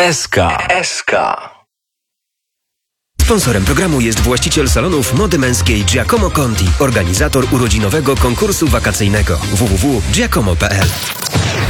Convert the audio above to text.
SK. Sponsorem programu jest właściciel salonów mody męskiej Giacomo Conti, organizator urodzinowego konkursu wakacyjnego www.giacomo.pl.